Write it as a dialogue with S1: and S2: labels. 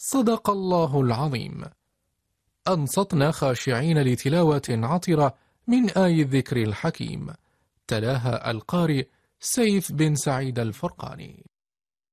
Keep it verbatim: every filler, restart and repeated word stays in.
S1: صدق الله العظيم. أنصتنا خاشعين لتلاوة عطرة من آي الذكر الحكيم، تلاها القارئ سيف بن سعيد الفرقاني.